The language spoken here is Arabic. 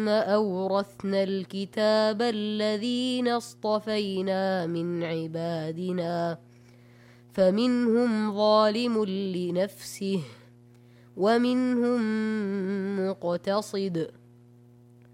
ثم أورثنا الكتاب الذين اصطفينا من عبادنا فمنهم ظالم لنفسه ومنهم مقتصد